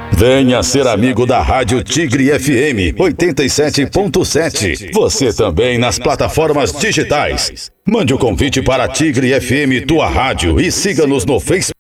Venha ser amigo da Rádio Tigre FM 87.7. Você também nas plataformas digitais. Mande o convite para a Tigre FM, tua rádio, e siga-nos no Facebook.